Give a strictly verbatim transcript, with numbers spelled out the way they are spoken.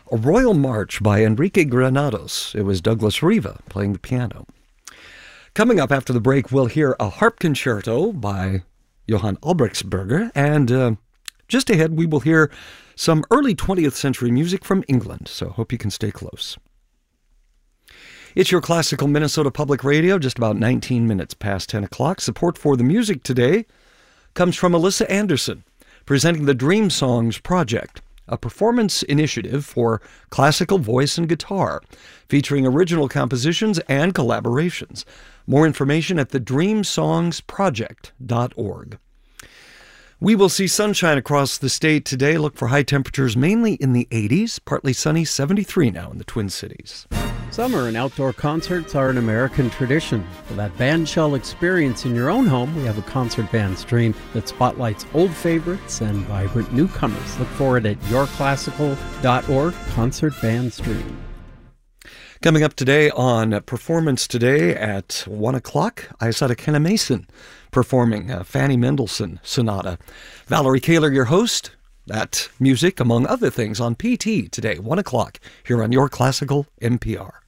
A Royal March by Enrique Granados. It was Douglas Riva playing the piano. Coming up after the break, we'll hear a harp concerto by Johann Albrechtsberger, and uh, just ahead we will hear some early twentieth century music from England, so hope you can stay close. It's your classical Minnesota Public Radio, just about nineteen minutes past ten o'clock. Support for the music today comes from Alyssa Anderson, presenting the Dream Songs Project, a performance initiative for classical voice and guitar, featuring original compositions and collaborations. More information at the dream songs project dot org. We will see sunshine across the state today. Look for high temperatures mainly in the eighties, partly sunny, seventy-three now in the Twin Cities. Summer and outdoor concerts are an American tradition. For that bandshell experience in your own home, we have a concert band stream that spotlights old favorites and vibrant newcomers. Look for it at your classical dot org, Concert Band Stream. Coming up today on Performance Today at one o'clock, Isata Kenna Mason performing a Fanny Mendelssohn Sonata. Valerie Kaler, your host. That music, among other things, on P T today, one o'clock, here on Your Classical N P R.